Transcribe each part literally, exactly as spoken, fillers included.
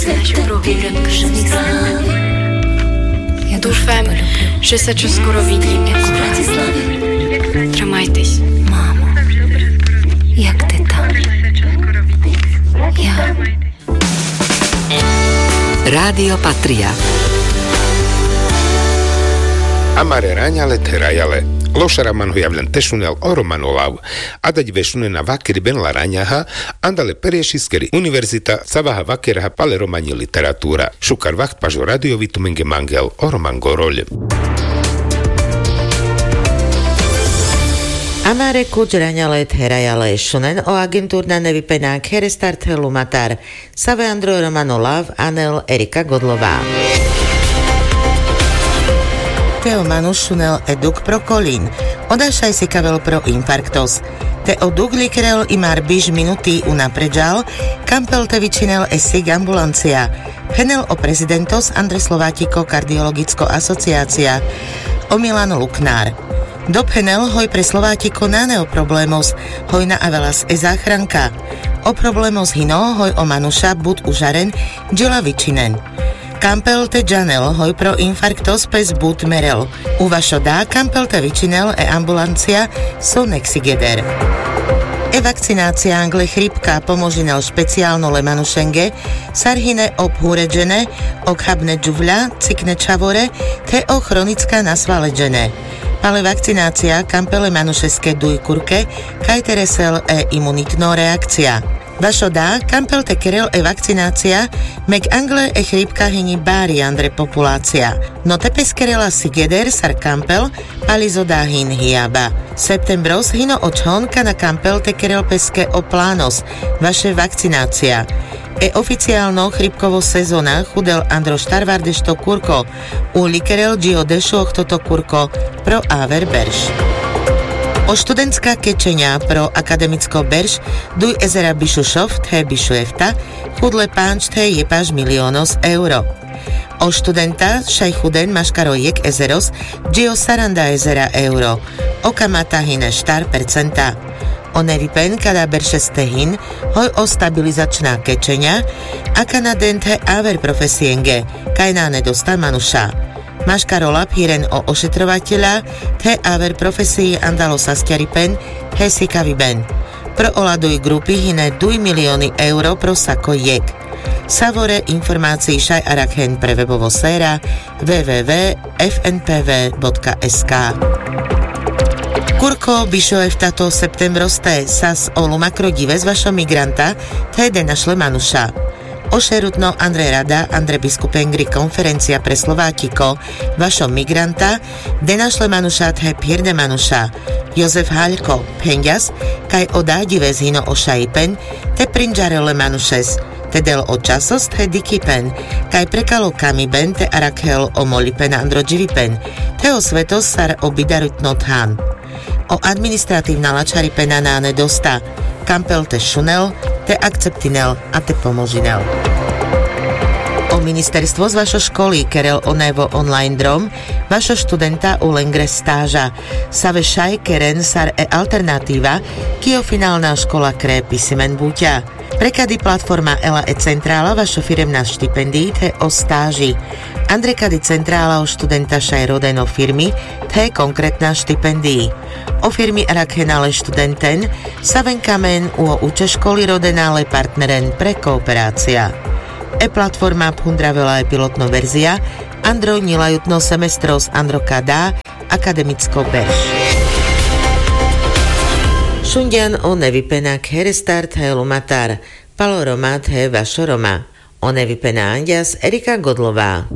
našu prohýrenku ja dúfam, že sa čoskoro vidíme. Tramajtесь. Мамо, як ти там? Я... Rádio Patria. Amare raňale terajale. Lošaraman hojavlen tešunel oromanolav. Adať vešune na vakeri benla raňaha, andale periešiskeri univerzita savaha vakeraha pale romani literatúra. Šukar vacht pažo radiovitu menge mangel oroman gorol. Amare kuč raňale terajale šunen o agentúrna nevypenák herestartelu matar. Save Andro Romanolav, Anel Erika Godlová. Teo Manušunel eduk pro kolín. Odašaj si kavel pro infarktos. Te oduk likrel imar biž minuty una pređal, kampel te vyčinel esig ambulancia. Penel o prezidentos Andre Slovátiko kardiologicko asociácia. O Milan Luknár. Do penel hoj pre Slovátiko náneo problémos, hoj na avelas e záchranka. O problémos hino hoj o Manuša bud užaren, džela vyčinen. Kampel te Janel, hoj pro infarktos pes bud merel. Uvašo dá, kampel te vyčinel e ambulancia so nexigeder. E vakcinácia angle chrípka pomožinel špeciálno le manušenge, sarhine obhúredžené, okhabne džuvľa, cikne čavore, te o chronická nasvaledžené. Ale vakcinácia kampele manušeske dujkurke, kajteresel e imunitno reakcia. Vašo dá, kampel te kerel e vakcinácia, meg angle e chrípka hyni bári andre populácia. No te peskerela si geder sar kampel, palizo dá hin hiaba. Septembros hino očhonka na kampel te kerel peske o plános, vaše vakcinácia. E oficiálno chrípkovo sezóna chudel Andro Štarvardešto kurko, u likerel gio dešoch toto kurko pro áver berš. O študentská kečenia pro akademicko berš duj ezera Bišušov the Bišuefta chudle pánč the jepáž miliónos euro. O študenta šaj chuden maškaro jek ezeros gio saranda ezera euro. O kamata hine štar percenta. O nevipen kada beršeste hin hoj o stabilizačná kečenia a kanaden the áver profesienge kajná nedosta manuša. Maškarola píren o ošetrovateľa, the aver profesii andalo sastiaripen, he sikaviben. Pro oladuj grupy hine duj milióny euro pro sako jek. Savore informácií šaj arakhen pre webovo séra w w w bodka f n p v bodka s k. Kurko Bišoev tato septembroste sas o lumakro dives vašo migranta, te de našle manuša. Ošerutno Andrej Rada, Andre Biskupengri konferencia pre Slovátiko, vašo migranta, de našle manuša the pierde manuša. Jozef Haľko, penjas, kaj odádive z hino ošajpen, te prinžarele manušes, te del o časos the dikipen, kaj prekalo kamiben te arakhel o molipen andro dživipen, te o svetos sar obidarutno than. O administratívna lačaripena náne dosta, kampel te šunel, te akceptinel a te pomožinel. O ministerstvo z vašo školy kerel onevo online drom, vašo študenta u lengre stáža. Save šaj keren sar e alternatíva, kio finálna škola kré pisimen búťa. Prekady platforma Ela e Centrála vašo firemná štipendii te o stáži. Andrekady Centrála o študenta šaj rodeno firmy te konkrétna štipendii. O firmy Arakhenale študenten saven kamen u o uče školy rodenále partneren pre kooperácia. E-platforma Phundravela je pilotno verzia, Andro nilajutno semestros Andro Kadá, akademicko berš. Šundian o nevypenak herestart he lumatar, palo romat he vašo roma. O nevypená andias Erika Godlová.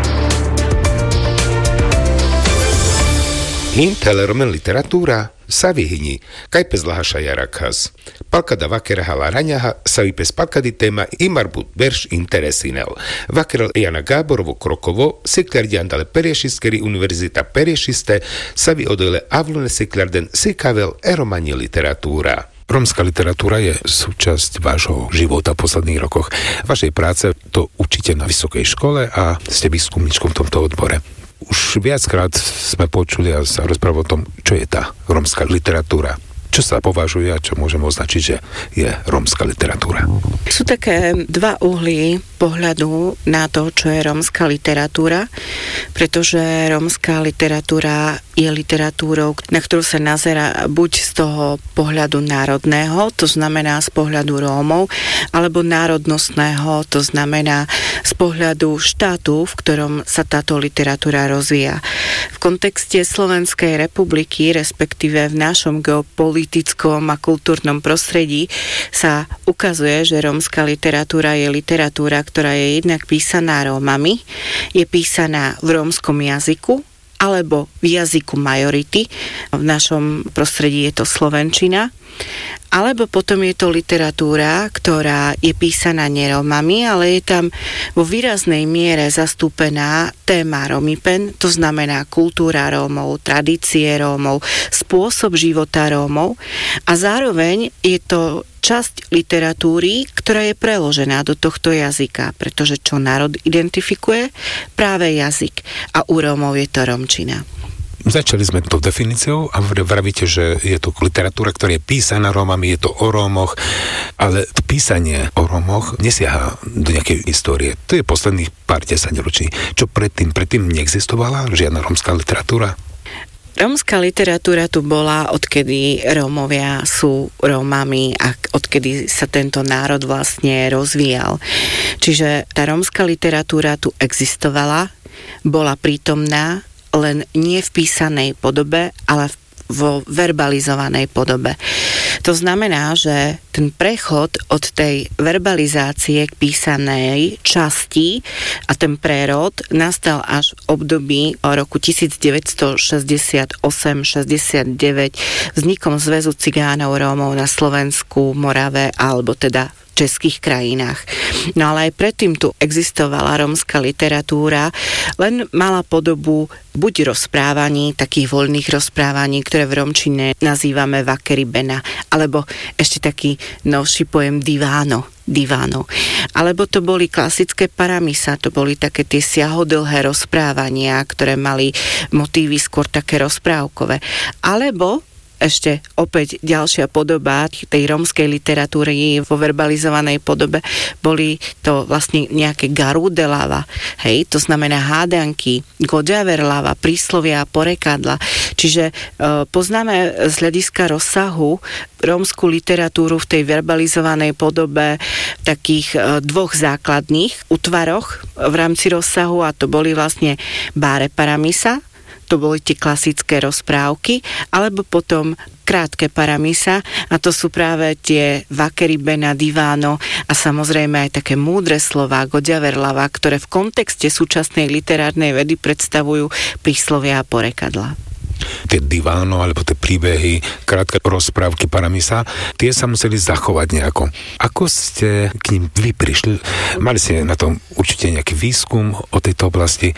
Hin teleromen literatúra sa vyhyni, kaj pes lahaša jarakhas. Palkada vakera hala raňaha, sa vypes palkady téma imarbut berš interesinel. Vakerel Jana Gáborovo Krokovo, siklardi andale periešiskeri univerzita periešiste, sa vy odole avlune siklarden sikavel eromani literatúra. Rómska literatúra je súčasť vášho života v posledných rokoch. Vašej práce to učíte na vysokej škole a ste výskumníčkom v tomto odbore. Už viackrát sme počuli a sa rozprávali o tom, čo je tá rómska literatúra. čo sa považuje a čo môžeme označiť, že je rómska literatúra? Sú také dva uhly pohľadu na to, čo je rómska literatúra, pretože rómska literatúra je literatúrou, na ktorú sa nazerá buď z toho pohľadu národného, to znamená z pohľadu Rómov, alebo národnostného, to znamená z pohľadu štátu, v ktorom sa táto literatúra rozvíja. V kontexte Slovenskej republiky, respektíve v našom geopolitickom a kultúrnom prostredí sa ukazuje, že rómska literatúra je literatúra, ktorá je jednak písaná Rómami, je písaná v rómskom jazyku, alebo v jazyku majority, v našom prostredí je to slovenčina, alebo potom je to literatúra, ktorá je písaná nerómami, ale je tam vo výraznej miere zastúpená téma Romipen, to znamená kultúra Rómov, tradície Rómov, spôsob života Rómov a zároveň je to časť literatúry, ktorá je preložená do tohto jazyka, pretože čo národ identifikuje? Práve jazyk. A u Rómov je to rómčina. Začali sme tou definíciou a vravíte, že je to literatúra, ktorá je písaná Rómami, je to o Rómoch, ale písanie o Rómoch nesiaha do nejakej histórie. To je posledných pár desaťročí. Čo predtým? Predtým neexistovala žiadna rómska literatúra? Rómska literatúra tu bola, odkedy Rómovia sú Rómami a odkedy sa tento národ vlastne rozvíjal. Čiže tá rómska literatúra tu existovala, bola prítomná, len nie v písanej podobe, ale vo verbalizovanej podobe. To znamená, že ten prechod od tej verbalizácie k písanej časti a ten prerod nastal až v období roku devätnásťstošesťdesiatosem šesťdesiatdeväť vznikom Zväzu cigánov Rómov na Slovensku, Morave alebo teda českých krajinách. No ale aj predtým tu existovala rómska literatúra, len mala podobu buď rozprávaní, takých voľných rozprávaní, ktoré v rómčine nazývame vakeribena, alebo ešte taký novší pojem diváno. diváno. Alebo to boli klasické paramisa, to boli také tie siahodlhé rozprávania, ktoré mali motívy skôr také rozprávkové. Alebo ešte opäť ďalšia podoba tej rómskej literatúry vo verbalizovanej podobe boli to vlastne nejaké garudelava, hej, to znamená hádanky, godžaverlava, príslovia a porekadla. Čiže e, poznáme z hľadiska rozsahu rómsku literatúru v tej verbalizovanej podobe v takých e, dvoch základných útvaroch v rámci rozsahu a to boli vlastne báre paramisa, to boli tie klasické rozprávky, alebo potom krátke paramisa a to sú práve tie vakeribena, diváno a samozrejme aj také múdre slová, godžaverlava, ktoré v kontexte súčasnej literárnej vedy predstavujú príslovia a porekadla. Tie diváno, alebo tie príbehy, krátke rozprávky paramisa, tie sa museli zachovať nejako. Ako ste k ním vy prišli? Mali ste na tom určite nejaký výskum o tejto oblasti.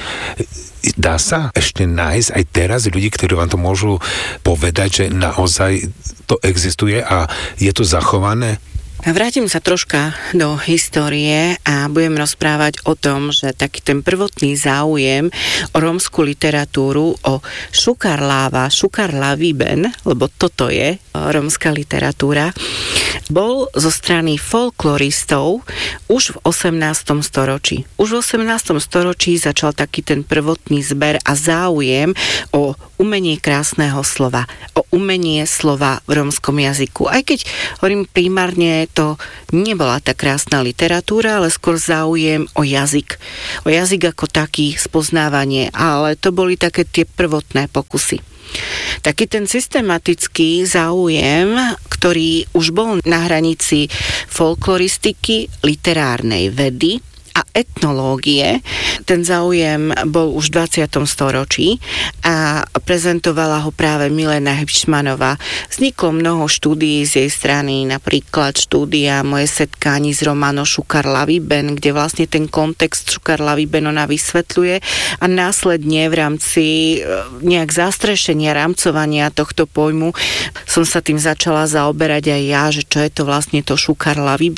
Dá sa ešte nájsť aj teraz ľudí, ktorí vám to môžu povedať, že naozaj to existuje a je to zachované? Vrátim sa troška do histórie a budem rozprávať o tom, že taký ten prvotný záujem o rómsku literatúru, o šukarláva, šukarlaviben, lebo toto je rómska literatúra, bol zo strany folkloristov už v osemnástom storočí. Už v osemnástom storočí začal taký ten prvotný zber a záujem o umenie krásneho slova, o umenie slova v rómskom jazyku. Aj keď, hovorím, primárne to nebola tá krásna literatúra, ale skôr záujem o jazyk. O jazyk ako taký, spoznávanie, ale to boli také tie prvotné pokusy. Taký ten systematický záujem, ktorý už bol na hranici folkloristiky, literárnej vedy a etnológie. Ten záujem bol už v dvadsiatom storočí a prezentovala ho práve Milena Hipšmanová. Vzniklo mnoho štúdií z jej strany, napríklad štúdia Moje setkání s Romano Šukarlaviben, kde vlastne ten kontext Šukarlaviben ona vysvetľuje a následne v rámci nejak zastrešenia, rámcovania tohto pojmu som sa tým začala zaoberať aj ja, že čo je to vlastne to Šukarlaviben.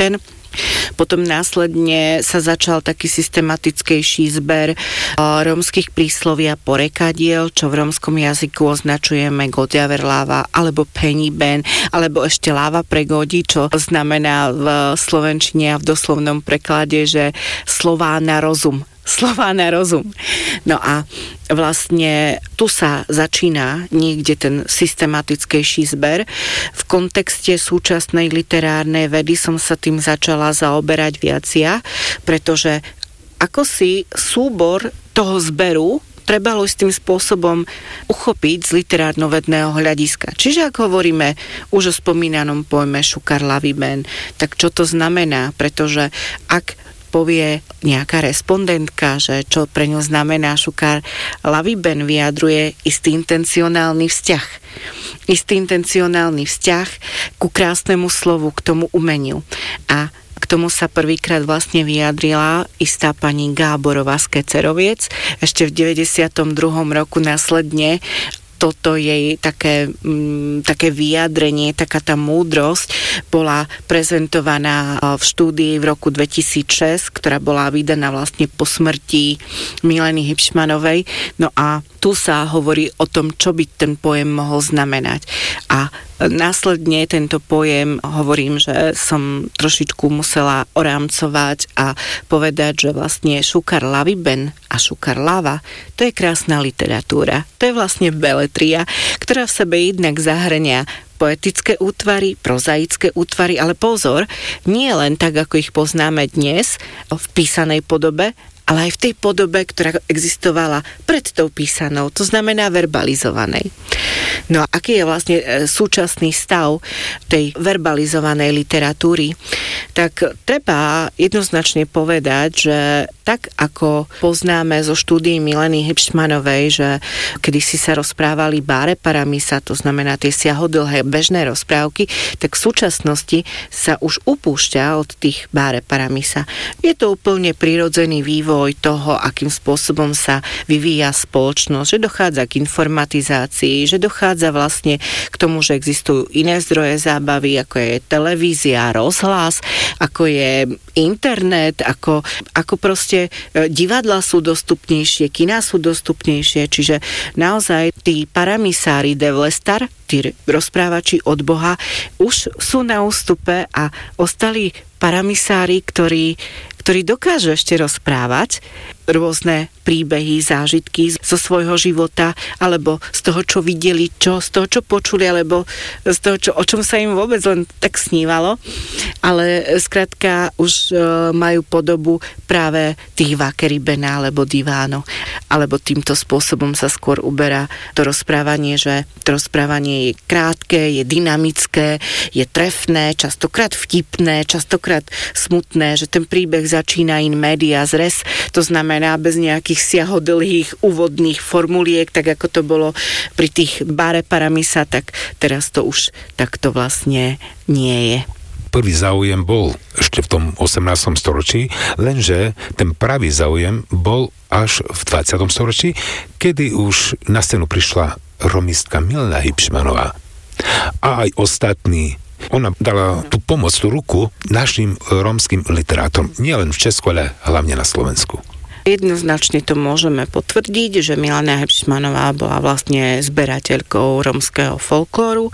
Potom následne sa začal taký systematickejší zber rómskych prísloví a porekadiel, čo v rómskom jazyku označujeme Godiaver láva, alebo Penny Ben, alebo ešte láva pre Godi, čo znamená v slovenčine a v doslovnom preklade, že slová na rozum. Slová na rozum. No a vlastne tu sa začína niekde ten systematickejší zber. V kontexte súčasnej literárnej vedy som sa tým začala zaoberať viac ja, pretože ako si súbor toho zberu trebalo istým spôsobom uchopiť z literárno-vedného hľadiska. Čiže ak hovoríme už o spomínanom pojme Šukar Laviben, tak čo to znamená? Pretože ak povie nejaká respondentka, že čo pre ňu znamená Šukar Laviben, vyjadruje istý intencionálny vzťah. Istý intencionálny vzťah ku krásnemu slovu, k tomu umeniu. A k tomu sa prvýkrát vlastne vyjadrila istá pani Gáborová z Keceroviec. Ešte v deväťdesiatom druhom roku následne toto jej také, m, také vyjadrenie, taká tá múdrosť bola prezentovaná v štúdii v roku dvetisícšesť, ktorá bola vydaná vlastne po smrti Mileny Hipšmanovej. No a tu sa hovorí o tom, čo by ten pojem mohol znamenať. A následne tento pojem, hovorím, že som trošičku musela orámcovať a povedať, že vlastne Šukar Laviben a Šukar Lava, to je krásna literatúra. To je vlastne beletria, ktorá v sebe jednak zahrania poetické útvary, prozaické útvary, ale pozor, nie len tak, ako ich poznáme dnes v písanej podobe, ale aj v tej podobe, ktorá existovala pred tou písanou, to znamená verbalizovanej. No a aký je vlastne súčasný stav tej verbalizovanej literatúry, tak treba jednoznačne povedať, že tak ako poznáme zo štúdií Mileny Hipšmanovej, že kedysi sa rozprávali báre paramisa, to znamená tie siahodlhé bežné rozprávky, tak v súčasnosti sa už upúšťa od tých báre paramisa. Je to úplne prirodzený vývoj toho, akým spôsobom sa vyvíja spoločnosť, že dochádza k informatizácii, že dochádza vlastne k tomu, že existujú iné zdroje zábavy, ako je televízia, rozhlas, ako je internet, ako, ako proste divadlá sú dostupnejšie, kiná sú dostupnejšie, čiže naozaj tí paramisári de Vlestar, tí rozprávači od Boha, už sú na ústupe a ostali paramisári, ktorí, ktorí dokážu ešte rozprávať rôzne príbehy, zážitky zo svojho života, alebo z toho, čo videli, čo, z toho, čo počuli, alebo z toho, čo, o čom sa im vôbec len tak snívalo. Ale skrátka už e, majú podobu práve tých Vakeribena alebo Diváno. Alebo týmto spôsobom sa skôr uberá to rozprávanie, že to rozprávanie je krátke, je dynamické, je trefné, častokrát vtipné, častokrát smutné, že ten príbeh začína in medias res, to znamená bez nejakých siahodlhých úvodných formuliek, tak ako to bolo pri tých báre paramisa, tak teraz to už takto vlastne nie je. Prvý záujem bol ešte v tom osemnástom storočí, lenže ten pravý záujem bol až v dvadsiatom storočí, kedy už na scénu prišla romistka Milena Hipšmanová a aj ostatní. Ona dala tú pomoc, tú ruku našim rómskym literátom, nielen v Česku, ale hlavne na Slovensku. Jednoznačne to môžeme potvrdiť, že Milena Hipšmanová bola vlastne zberateľkou rómskeho folklóru,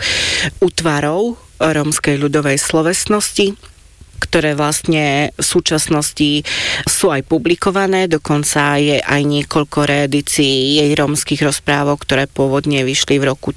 útvarov rómskej ľudovej slovesnosti, ktoré vlastne v súčasnosti sú aj publikované, dokonca je aj niekoľko reedícií jej rómskych rozprávok, ktoré pôvodne vyšli v roku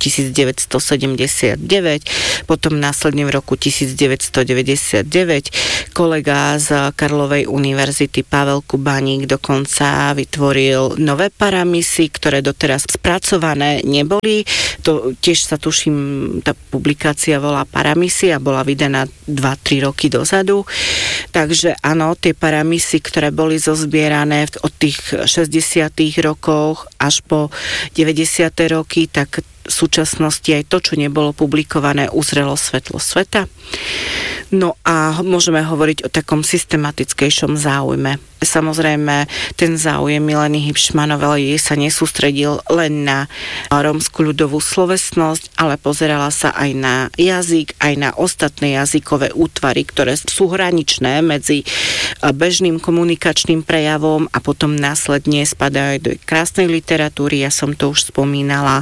devätnásťsedemdesiatdeväť, potom následne v roku devätnásťdeväťdesiatdeväť. Kolega z Karlovej univerzity Pavel Kubánik dokonca vytvoril nové paramisy, ktoré doteraz spracované neboli. To tiež sa tuším, tá publikácia volá Paramisy a bola vydaná dva tri roky dozadu. Takže áno, tie paramisy, ktoré boli zozbierané od tých šesťdesiatych rokoch až po deväťdesiate roky, tak v súčasnosti aj to, čo nebolo publikované, uzrelo svetlo sveta. No a môžeme hovoriť o takom systematickejšom záujme. Samozrejme, ten záujem Mileny Hibšmanovej sa nesústredil len na rómsku ľudovú slovesnosť, ale pozerala sa aj na jazyk, aj na ostatné jazykové útvary, ktoré sú hraničné medzi bežným komunikačným prejavom a potom následne spadajú do krásnej literatúry. Ja som to už spomínala,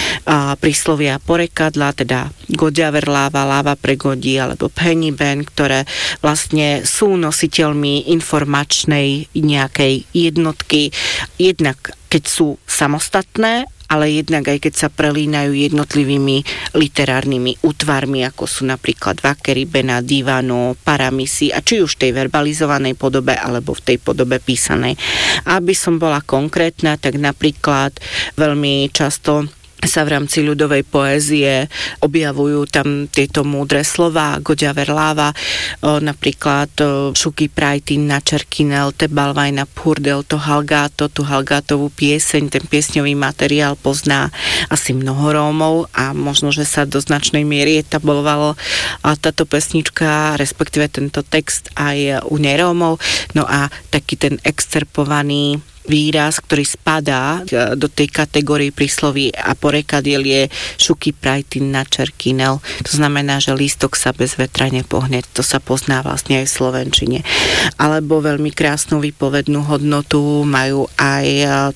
príslovia porekadla, teda Goďaver láva, láva pre godí, alebo Pennyben, ktoré vlastne sú nositeľmi informačnej nejakej jednotky, jednak keď sú samostatné, ale jednak aj keď sa prelínajú jednotlivými literárnymi útvarmi, ako sú napríklad Vakery, Bena, Divano, Paramisy, a či už v tej verbalizovanej podobe, alebo v tej podobe písanej. Aby som bola konkrétna, tak napríklad veľmi často sa v rámci ľudovej poézie objavujú tam tieto múdre slová, Goďaver láva, o, napríklad o, Šuky prajtin na Čerkinel, te balvajna purdel, to Halgáto, tú Halgátovú pieseň, ten piesňový materiál pozná asi mnoho Rómov a možno, že sa do značnej miery etablovalo táto pesnička, respektíve tento text aj u nerómov. No a taký ten excerpovaný výraz, ktorý spadá do tej kategórie prísloví a porekadiel je Šuky prajtin na Čerkinel. To znamená, že lístok sa bez vetra nepohne. To sa pozná vlastne aj v slovenčine. Alebo veľmi krásnu výpovednú hodnotu majú aj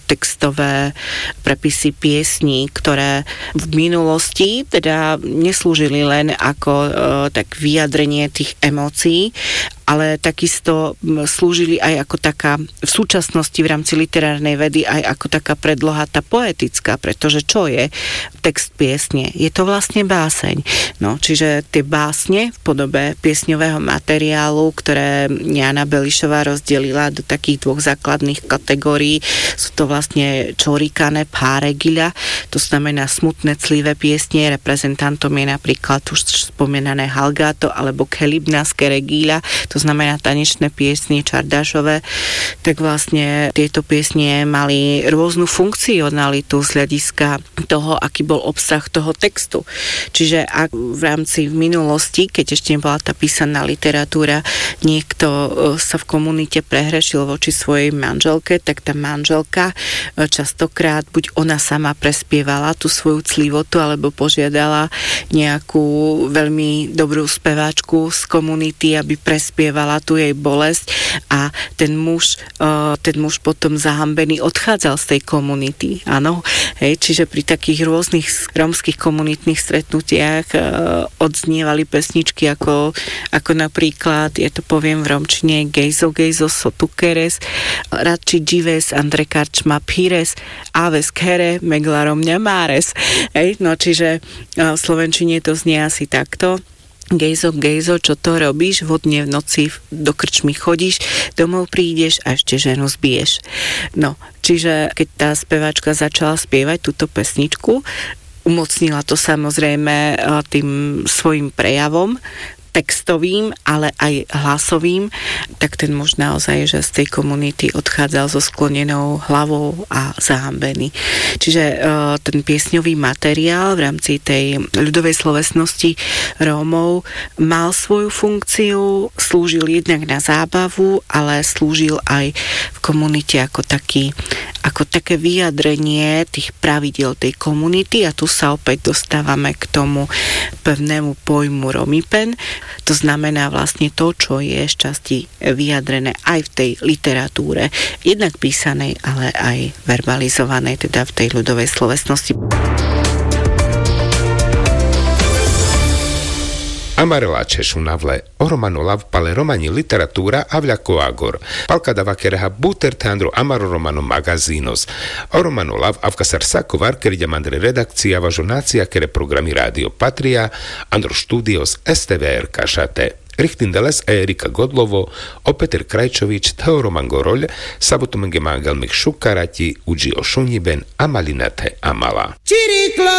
textové prepisy piesní, ktoré v minulosti teda neslúžili len ako e, tak vyjadrenie tých emócií, ale takisto slúžili aj ako taká v súčasnosti v rámci literárnej vedy aj ako taká predloha tá poetická, pretože čo je text piesne? Je to vlastne báseň. No, čiže tie básne v podobe piesňového materiálu, ktoré Jana Belišová rozdelila do takých dvoch základných kategórií, sú to vlastne čorikané páregiľa, to znamená smutné clivé piesne, reprezentantom je napríklad už spomínané Halgáto alebo Kelibnaské regíľa, to znamená tanečné piesne Čardášové, tak vlastne tieto piesne mali rôznu funkcionalitu z hľadiska toho, aký bol obsah toho textu. Čiže ak v rámci v minulosti, keď ešte nebola tá písaná literatúra, niekto sa v komunite prehrešil voči svojej manželke, tak tá manželka častokrát buď ona sama prespievala tú svoju clivotu, alebo požiadala nejakú veľmi dobrú speváčku z komunity, aby prespievala tú jej bolesť a ten muž, ten muž potom zahambený odchádzal z tej komunity. Áno, hej, čiže pri takých rôznych rómskych komunitných stretnutiach odznievali pesničky ako, ako napríklad, ja to poviem v rómčine, Gejzo, Gejzo, Sotukeres, Radči Džives, Andre Karčma Pires, Aves Kere, Megla Romňa Máres. Hej, no čiže v slovenčine to znie asi takto. Gejzo, gejzo, čo to robíš? Vodne v noci do krčmy chodíš, domov prídeš a ešte ženu zbiješ. No, čiže keď tá speváčka začala spievať túto pesničku, umocnila to samozrejme tým svojim prejavom, textovým, ale aj hlasovým, tak ten muž naozaj, že z tej komunity odchádzal so sklonenou hlavou a zahambený. Čiže e, ten piesňový materiál v rámci tej ľudovej slovesnosti Rómov mal svoju funkciu, slúžil jednak na zábavu, ale slúžil aj v komunite ako taký, ako také vyjadrenie tých pravidiel tej komunity a tu sa opäť dostávame k tomu pevnému pojmu Romipen. To znamená vlastne to, čo je šťastí vyjadrené aj v tej literatúre, jednak písanej, ale aj verbalizovanej, teda v tej ľudovej slovesnosti. Amarela Češu navle, oromano lav pale romani literatura avľa koagor. Palka dava kereha buter tandro amaro romano magazínos. Oromano lav avkasar sakovar kerida mandre redakcia važonácia kere programy Rádio Patria, andro štúdios es té vé er kašate. Richtindeles a Erika Godlovo, o Peter Krajčovič, Teo Roman Goroľ, Sabotomenge Mangelmich Šukarati, Uji Ošuniben a Malinate Amala.